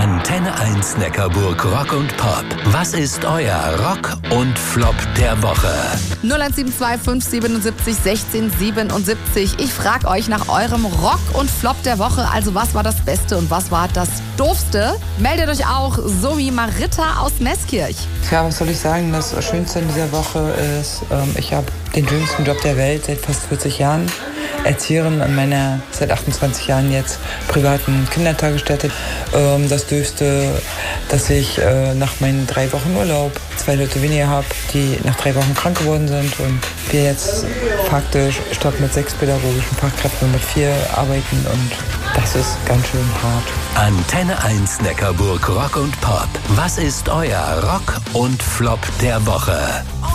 Antenne 1 Neckarburg Rock und Pop. Was ist euer Rock und Flop der Woche? 0172 577 1677. Ich frage euch nach eurem Rock und Flop der Woche. Also was war das Beste und was war das Doofste? Meldet euch auch, so wie Marita aus Meßkirch. Ja, was soll ich sagen? Das Schönste in dieser Woche ist, ich habe den schönsten Job der Welt seit fast 40 Jahren. Erzieherin an meiner seit 28 Jahren jetzt privaten Kindertagesstätte. Das Döfste, dass ich nach meinen 3 Wochen Urlaub 2 Leute weniger habe, die nach 3 Wochen krank geworden sind und wir jetzt faktisch statt mit 6 pädagogischen Fachkräften mit 4 arbeiten und das ist ganz schön hart. Antenne 1 Neckarburg Rock und Pop. Was ist euer Rock und Flop der Woche?